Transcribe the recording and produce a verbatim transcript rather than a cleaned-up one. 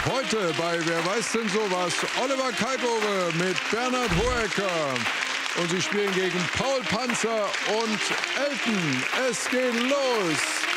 Heute bei Wer weiß denn sowas? Oliver Kalkofe mit Bernhard Hoeker. Und sie spielen gegen Paul Panzer und Elton. Es geht los.